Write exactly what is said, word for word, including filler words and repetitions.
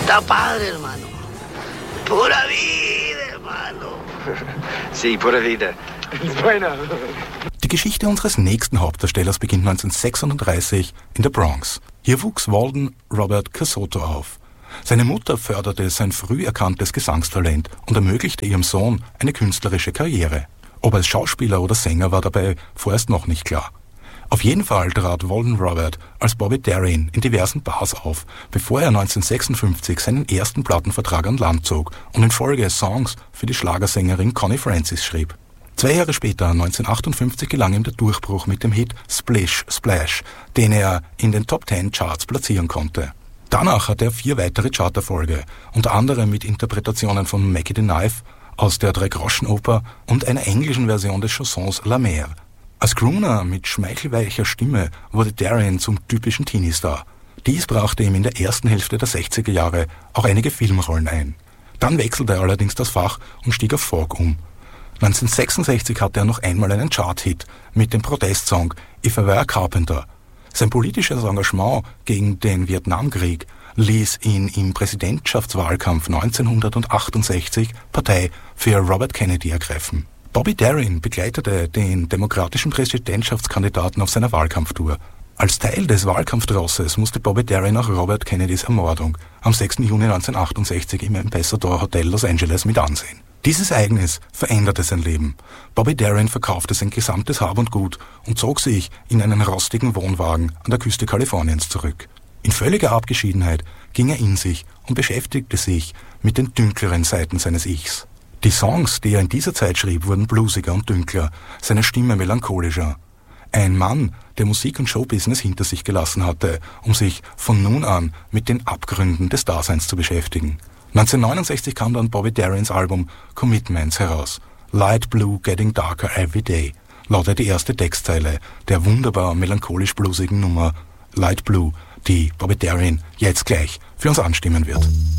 Está padre, hermano. Pura vida, hermano. Sí, pura vida. Buena. Die Geschichte unseres nächsten Hauptdarstellers beginnt neunzehnhundertsechsunddreißig in der Bronx. Hier wuchs Walden Robert Casotto auf. Seine Mutter förderte sein früh erkanntes Gesangstalent und ermöglichte ihrem Sohn eine künstlerische Karriere. Ob als Schauspieler oder Sänger war dabei vorerst noch nicht klar. Auf jeden Fall trat Walden Robert als Bobby Darin in diversen Bars auf, bevor er neunzehnhundertsechsundfünfzig seinen ersten Plattenvertrag an Land zog und in Folge Songs für die Schlagersängerin Connie Francis schrieb. Zwei Jahre später, neunzehnhundertachtundfünfzig, gelang ihm der Durchbruch mit dem Hit Splish Splash, den er in den Top Ten Charts platzieren konnte. Danach hatte er vier weitere Charterfolge, unter anderem mit Interpretationen von Mackie the Knife aus der Drei-Groschen-Oper und einer englischen Version des Chansons La Mer. Als Crooner mit schmeichelweicher Stimme wurde Darin zum typischen Teenie-Star. Dies brachte ihm in der ersten Hälfte der sechziger Jahre auch einige Filmrollen ein. Dann wechselte er allerdings das Fach und stieg auf Folk um. neunzehnhundertsechsundsechzig hatte er noch einmal einen Chart-Hit mit dem Protestsong If I Were a Carpenter. Sein politisches Engagement gegen den Vietnamkrieg ließ ihn im Präsidentschaftswahlkampf neunzehnhundertachtundsechzig Partei für Robert Kennedy ergreifen. Bobby Darin begleitete den demokratischen Präsidentschaftskandidaten auf seiner Wahlkampftour. Als Teil des Wahlkampfdrosses musste Bobby Darin auch Robert Kennedys Ermordung am sechsten Juni neunzehnhundertachtundachtzig im Ambassador Hotel Los Angeles mit ansehen. Dieses Ereignis veränderte sein Leben. Bobby Darin verkaufte sein gesamtes Hab und Gut und zog sich in einen rostigen Wohnwagen an der Küste Kaliforniens zurück. In völliger Abgeschiedenheit ging er in sich und beschäftigte sich mit den dunkleren Seiten seines Ichs. Die Songs, die er in dieser Zeit schrieb, wurden bluesiger und dünkler, seine Stimme melancholischer. Ein Mann, der Musik- und Showbusiness hinter sich gelassen hatte, um sich von nun an mit den Abgründen des Daseins zu beschäftigen. neunzehnhundertneunundsechzig kam dann Bobby Darins Album Commitments heraus. Light Blue Getting Darker Every Day lautet die erste Textzeile der wunderbar melancholisch-bluesigen Nummer Light Blue, die Bobby Darin jetzt gleich für uns anstimmen wird.